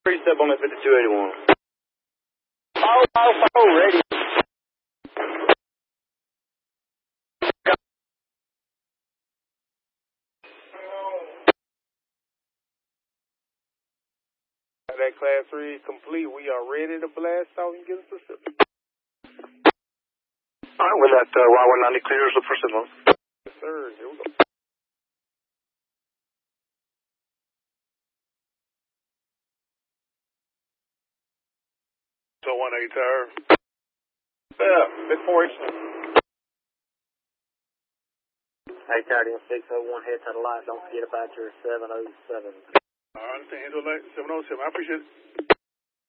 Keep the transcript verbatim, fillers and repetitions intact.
Precept on that fifty-two eighty-one. Oh, oh, oh, ready. That class three is complete. We are ready to blast off and get us Pacific. All right, when that uh, Y one ninety clears, look for signal. Yes, sir. Here we go. So one eight tower. Yeah, big four H. Hey, Tower six oh one, head to the light. Don't forget about your seven oh seven. All right, handle that. seven oh seven. I appreciate it.